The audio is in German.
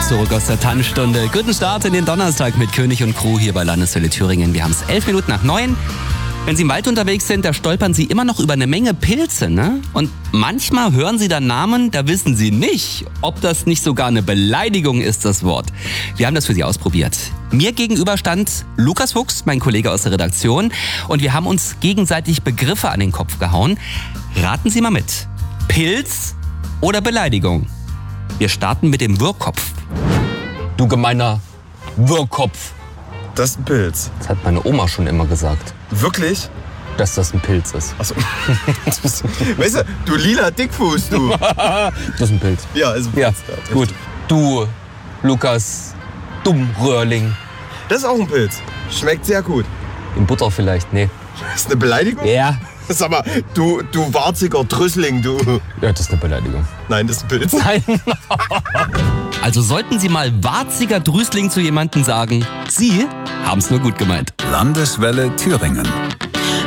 zurück aus der Tanzstunde. Guten Start in den Donnerstag mit König und Crew hier bei Landeswelle Thüringen. Wir haben es 11 Minuten nach 9. Wenn Sie im Wald unterwegs sind, da stolpern Sie immer noch über eine Menge Pilze, ne? Und manchmal hören Sie dann Namen, da wissen Sie nicht, ob das nicht sogar eine Beleidigung ist, das Wort. Wir haben das für Sie ausprobiert. Mir gegenüber stand Lukas Fuchs, mein Kollege aus der Redaktion, und wir haben uns gegenseitig Begriffe an den Kopf gehauen. Raten Sie mal mit. Pilz oder Beleidigung? Wir starten mit dem Wirrkopf. Du gemeiner Wirrkopf. Das ist ein Pilz. Das hat meine Oma schon immer gesagt. Wirklich? Dass das ein Pilz ist. Achso. Weißt du, du lila Dickfuß, du. Das ist ein Pilz. Ja, ist ein Ja, Pilz. gut. Du, Lukas Dummröhrling. Das ist auch ein Pilz. Schmeckt sehr gut. In Butter vielleicht, nee. Das ist eine Beleidigung? Ja. Sag mal, du warziger Drüssling, du. Ja, das ist eine Beleidigung. Nein, das ist ein Pilz. Nein. Also sollten Sie mal warziger Drüsling zu jemandem sagen, Sie haben es nur gut gemeint. Landeswelle Thüringen.